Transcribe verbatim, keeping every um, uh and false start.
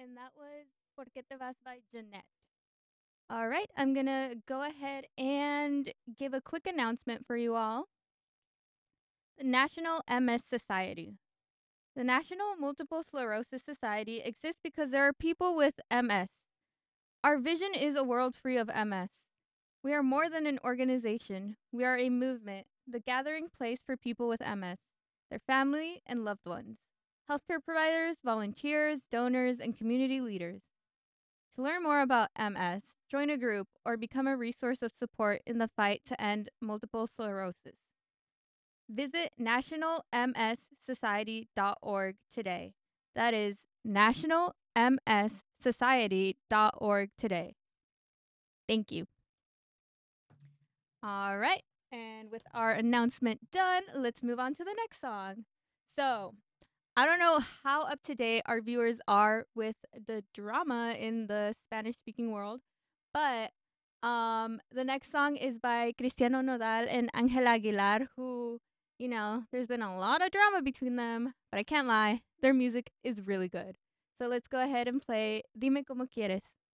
And that was Por qué te vas by Jeanette. All right, I'm going to go ahead and give a quick announcement for you all. The National M S Society. The National Multiple Sclerosis Society exists because there are people with M S. Our vision is a world free of M S. We are more than an organization. We are a movement, the gathering place for people with M S, their family, and loved ones, healthcare providers, volunteers, donors, and community leaders. To learn more about M S, join a group, or become a resource of support in the fight to end multiple sclerosis, visit national m s society dot org today. That is national m s society dot org today. Thank you. All right. And with our announcement done, let's move on to the next song. So, I don't know how up to date our viewers are with the drama in the Spanish speaking world, but um, the next song is by Cristiano Nodal and Angela Aguilar, who, you know, there's been a lot of drama between them, but I can't lie, their music is really good. So let's go ahead and play Dime Como Quieres.